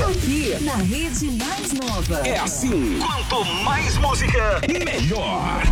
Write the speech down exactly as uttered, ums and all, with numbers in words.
Aqui, na Rede Mais Nova. É assim, quanto mais música, melhor.